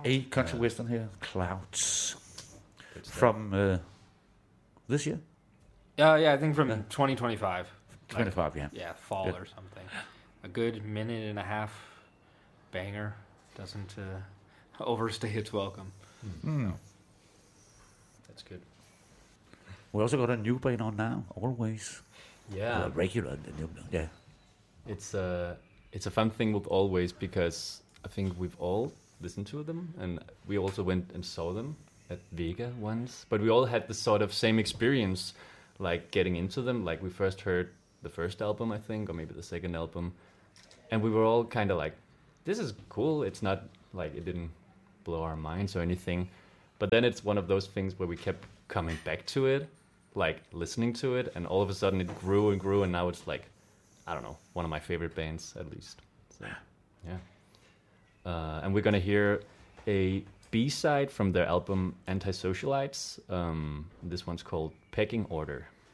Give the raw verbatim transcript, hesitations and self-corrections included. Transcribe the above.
A country western here, Clouds, from uh, this year. Yeah, yeah, I think from Yeah. twenty twenty-five. twenty-five, Like, yeah. Yeah, fall Good. or something. A good minute and a half banger doesn't uh, overstay its welcome. Mm. That's good. We also got a new band on now, Always. Yeah, Uh, regular, the new, yeah. it's a it's a fun thing with Always because I think we've all listened to them, and we also went and saw them at Vega once. But we all had the sort of same experience, like getting into them. Like we first heard the first album, I think, or maybe the second album, and we were all kind of like, "This is cool." It's not like it didn't blow our minds or anything, but then it's one of those things where we kept coming back to it, like listening to it, and all of a sudden it grew and grew, and now it's like, I don't know, one of my favorite bands at least. So, yeah. Uh, and we're gonna hear a B-side from their album Antisocialites. Um, this one's called Pecking Order.